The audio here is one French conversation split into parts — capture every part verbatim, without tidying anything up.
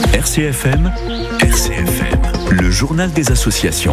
R C F M, R C F M, le journal des associations.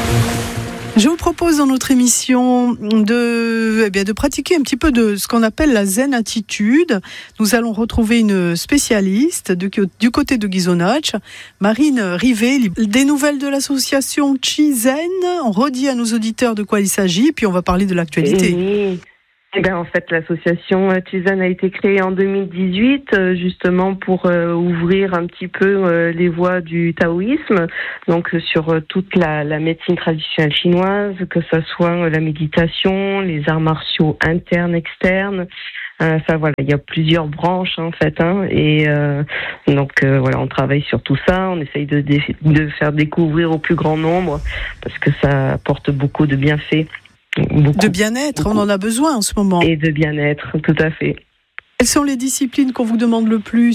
Je vous propose dans notre émission de, eh bien, de pratiquer un petit peu de ce qu'on appelle la zen attitude. Nous allons retrouver une spécialiste de, du côté de Ghisonaccia, Marine Rivet, des nouvelles de l'association Chizen. On redit à nos auditeurs de quoi il s'agit, puis on va parler de l'actualité. Oui. Eh ben, en fait, l'association Chizen a été créée en deux mille dix-huit, euh, justement pour euh, ouvrir un petit peu euh, les voies du taoïsme, donc euh, sur euh, toute la, la médecine traditionnelle chinoise, que ce soit euh, la méditation, les arts martiaux internes, externes. Euh, ça, voilà, il y a plusieurs branches en fait, hein, et euh, donc euh, voilà, on travaille sur tout ça. On essaye de, de faire découvrir au plus grand nombre parce que ça apporte beaucoup de bienfaits. Beaucoup, de bien-être, beaucoup. On en a besoin en ce moment. Et de bien-être, tout à fait. Quelles sont les disciplines qu'on vous demande le plus ?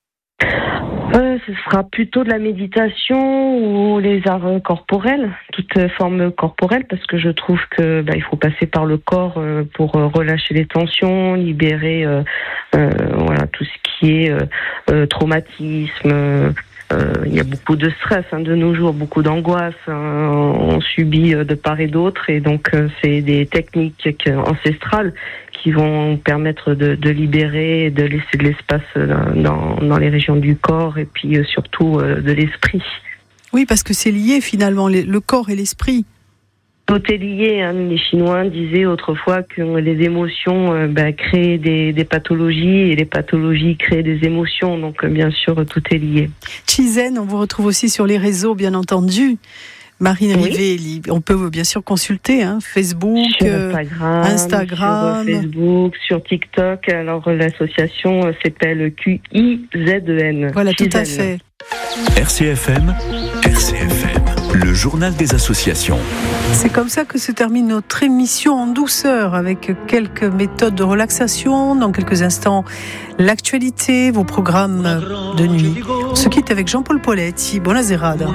euh, Ce sera plutôt de la méditation ou les arts corporels, toute forme corporelle, parce que je trouve que bah, il faut passer par le corps euh, pour euh, relâcher les tensions, libérer euh, euh, voilà, tout ce qui est euh, euh, traumatisme. Euh, Il y a beaucoup de stress hein, de nos jours, beaucoup d'angoisse. Hein, on subit de part et d'autre, et donc euh, c'est des techniques ancestrales qui vont permettre de, de libérer, de laisser de l'espace dans, dans les régions du corps et puis euh, surtout euh, de l'esprit. Oui, parce que c'est lié finalement, le corps et l'esprit. Tout est lié. Hein. Les Chinois disaient autrefois que les émotions euh, bah, créent des, des pathologies et les pathologies créent des émotions. Donc, euh, bien sûr, tout est lié. Chizen, on vous retrouve aussi sur les réseaux, bien entendu. Marine oui. Rivet, on peut bien sûr consulter hein, Facebook, sur Instagram, Instagram, sur Facebook, sur TikTok. Alors, l'association s'appelle Q I Z E N. Voilà, Chizen. tout à fait. R C F M, R C F M, le journal des associations. C'est comme ça que se termine notre émission en douceur avec quelques méthodes de relaxation. Dans quelques instants, l'actualité, vos programmes de nuit. On se quitte avec Jean-Paul Poletti. Buona serata.